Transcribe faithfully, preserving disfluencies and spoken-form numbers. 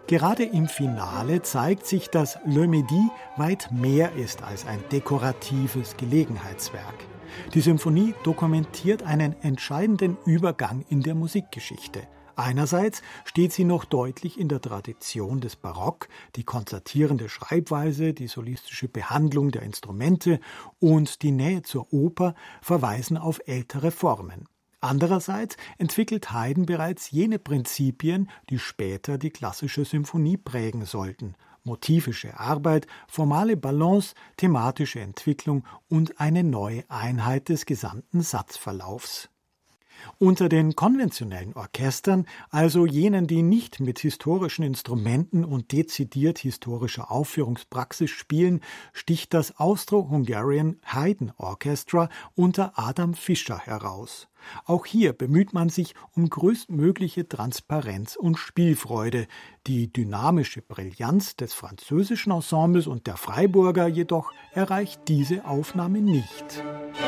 Gerade im Finale zeigt sich, dass Le Midi weit mehr ist als ein dekoratives Gelegenheitswerk. Die Symphonie dokumentiert einen entscheidenden Übergang in der Musikgeschichte. Einerseits steht sie noch deutlich in der Tradition des Barock, die konzertierende Schreibweise, die solistische Behandlung der Instrumente und die Nähe zur Oper verweisen auf ältere Formen. Andererseits entwickelt Haydn bereits jene Prinzipien, die später die klassische Symphonie prägen sollten: motivische Arbeit, formale Balance, thematische Entwicklung und eine neue Einheit des gesamten Satzverlaufs. Unter den konventionellen Orchestern, also jenen, die nicht mit historischen Instrumenten und dezidiert historischer Aufführungspraxis spielen, sticht das Austro-Hungarian Haydn Orchestra unter Adam Fischer heraus. Auch hier bemüht man sich um größtmögliche Transparenz und Spielfreude. Die dynamische Brillanz des französischen Ensembles und der Freiburger jedoch erreicht diese Aufnahme nicht.